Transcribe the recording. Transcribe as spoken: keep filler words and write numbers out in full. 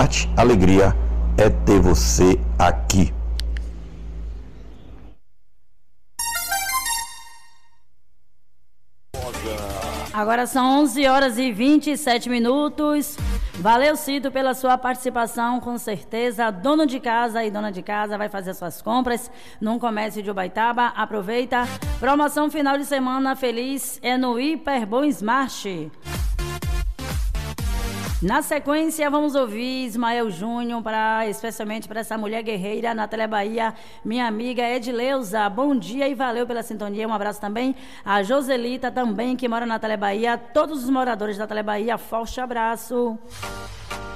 Smart, alegria é ter você aqui. Agora são onze horas e vinte e sete minutos. Valeu, Cito, pela sua participação, com certeza. Dono de casa e dona de casa vai fazer suas compras num comércio de Ubaitaba. Aproveita. Promoção final de semana feliz é no Hiperbom Smart. Na sequência, vamos ouvir Ismael Júnior, pra, especialmente para essa mulher guerreira na Telebahia, minha amiga Edileuza. Bom dia e valeu pela sintonia. Um abraço também a Joselita, também, que mora na Telebahia. Todos os moradores da Telebahia, forte abraço.